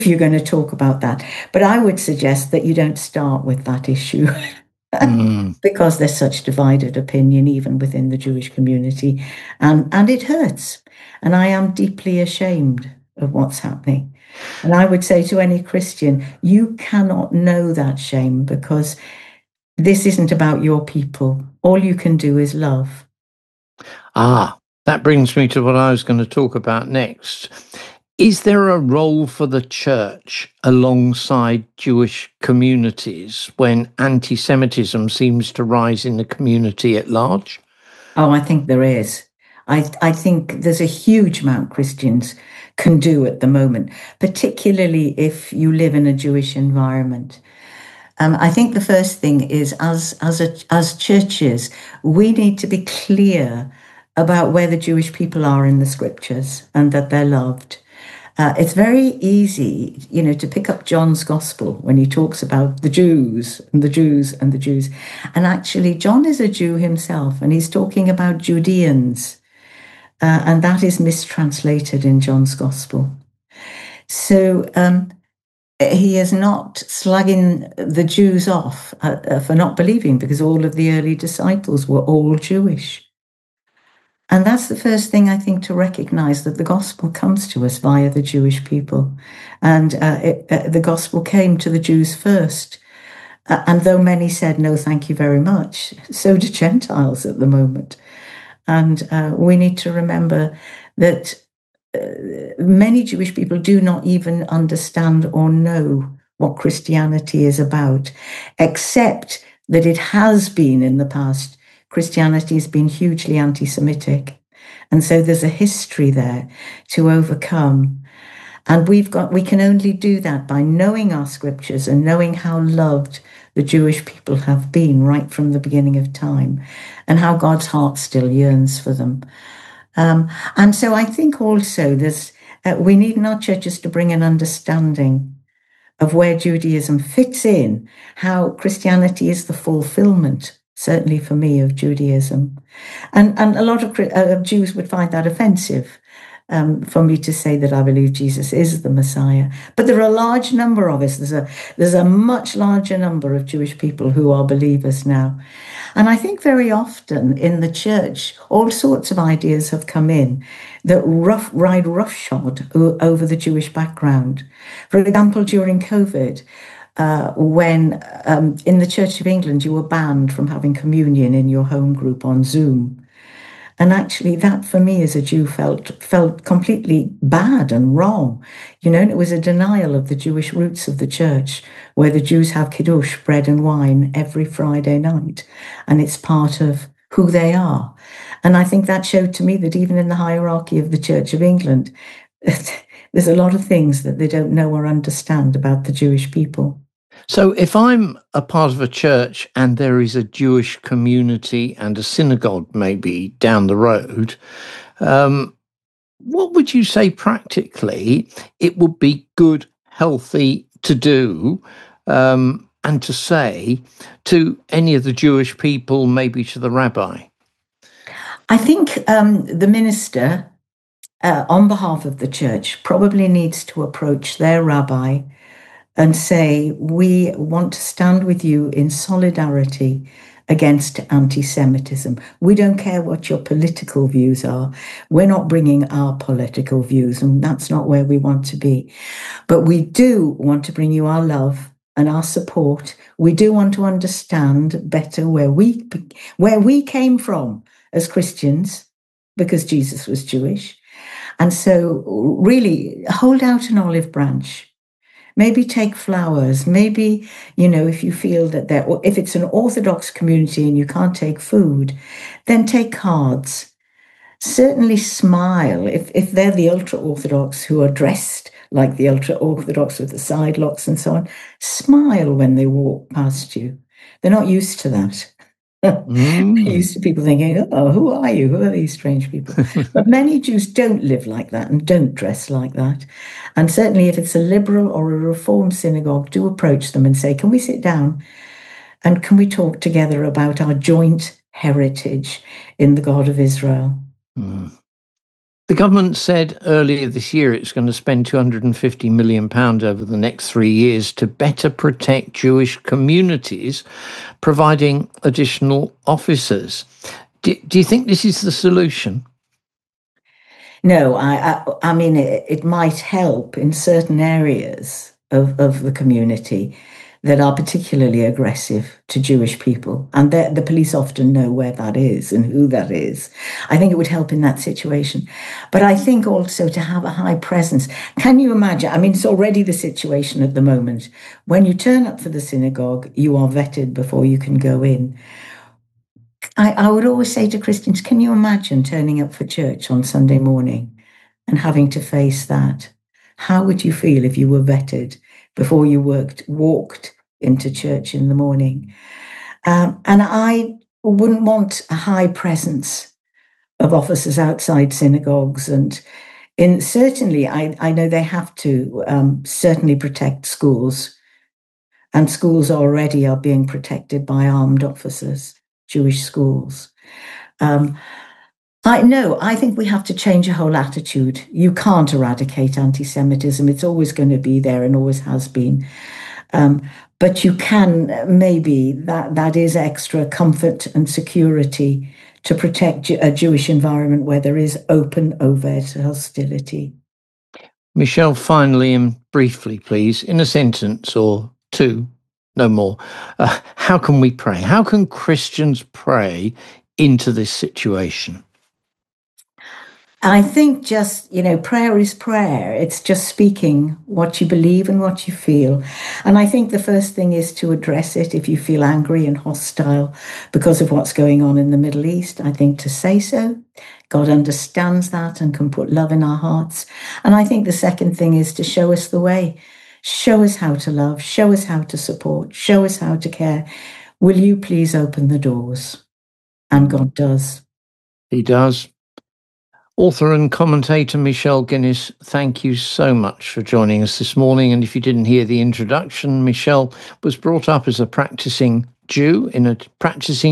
you're going to talk about that. But I would suggest that you don't start with that issue Mm. because there's such divided opinion even within the Jewish community, and it hurts. And I am deeply ashamed of what's happening. And I would say to any Christian, you cannot know that shame because this isn't about your people. All you can do is love. That brings me to what I was going to talk about next. Is there a role for the church alongside Jewish communities when anti Semitism seems to rise in the community at large? Oh, I think there is. I think there's a huge amount Christians can do at the moment, particularly if you live in a Jewish environment. I think the first thing is, as churches, we need to be clear about where the Jewish people are in the scriptures and that they're loved. It's very easy, to pick up John's gospel when he talks about the Jews and the Jews and the Jews. And actually, John is a Jew himself, and he's talking about Judeans, and that is mistranslated in John's gospel. So he is not slagging the Jews off for not believing, because all of the early disciples were all Jewish. And that's the first thing, I think, to recognize that the gospel comes to us via the Jewish people. And the gospel came to the Jews first. And though many said, no, thank you very much, so do Gentiles at the moment. And we need to remember that many Jewish people do not even understand or know what Christianity is about, except that it has been in the past. Christianity has been hugely anti-Semitic. And so there's a history there to overcome. And we can only do that by knowing our scriptures and knowing how loved the Jewish people have been right from the beginning of time, and how God's heart still yearns for them. And so I think also we need in our churches to bring an understanding of where Judaism fits in, how Christianity is the fulfillment, certainly for me, of Judaism. And a lot of Jews would find that offensive, for me to say that I believe Jesus is the Messiah. But there are a large number of us. There's a much larger number of Jewish people who are believers now. And I think very often in the church, all sorts of ideas have come in that ride roughshod over the Jewish background. For example, during COVID, when in the Church of England, you were banned from having communion in your home group on Zoom. And actually, that for me as a Jew felt completely bad and wrong. And it was a denial of the Jewish roots of the church, where the Jews have kiddush, bread and wine, every Friday night. And it's part of who they are. And I think that showed to me that even in the hierarchy of the Church of England, there's a lot of things that they don't know or understand about the Jewish people. So if I'm a part of a church and there is a Jewish community and a synagogue maybe down the road, what would you say practically it would be good, healthy to do, and to say to any of the Jewish people, maybe to the rabbi? I think the minister, on behalf of the church, probably needs to approach their rabbi and say, we want to stand with you in solidarity against anti-Semitism. We don't care what your political views are. We're not bringing our political views, and that's not where we want to be. But we do want to bring you our love and our support. We do want to understand better where we came from as Christians, because Jesus was Jewish. And so really hold out an olive branch. Maybe take flowers. Maybe, if you feel that if it's an Orthodox community and you can't take food, then take cards. Certainly smile. If they're the ultra-Orthodox who are dressed like the ultra-Orthodox with the side locks and so on, smile when they walk past you. They're not used to that. Used to people thinking, oh, who are you? Who are these strange people? But many Jews don't live like that and don't dress like that. And certainly if it's a liberal or a reform synagogue, do approach them and say, can we sit down and can we talk together about our joint heritage in the God of Israel? The government said earlier this year it's going to spend £250 million over the next 3 years to better protect Jewish communities, providing additional officers. Do you think this is the solution? No, I mean, it might help in certain areas of the community that are particularly aggressive to Jewish people. And the police often know where that is and who that is. I think it would help in that situation. But I think also to have a high presence. Can you imagine? I mean, it's already the situation at the moment. When you turn up for the synagogue, you are vetted before you can go in. I would always say to Christians, can you imagine turning up for church on Sunday morning and having to face that? How would you feel if you were vetted before you walked into church in the morning? And I wouldn't want a high presence of officers outside synagogues. And certainly, I know they have to certainly protect schools. And schools already are being protected by armed officers. Jewish schools. I think we have to change a whole attitude. You can't eradicate anti-Semitism. It's always going to be there and always has been. But you can, maybe that is extra comfort and security to protect a Jewish environment where there is open, overt hostility. Michelle, finally and briefly, please, in a sentence or two, no more. How can we pray? How can Christians pray into this situation? I think just, prayer is prayer. It's just speaking what you believe and what you feel. And I think the first thing is to address it if you feel angry and hostile because of what's going on in the Middle East. I think to say so. God understands that and can put love in our hearts. And I think the second thing is to show us the way. Show us how to love, show us how to support, show us how to care. Will you please open the doors? And God does. He does. Author and commentator Michelle Guinness, thank you so much for joining us this morning. And if you didn't hear the introduction, Michelle was brought up as a practicing Jew in a practicing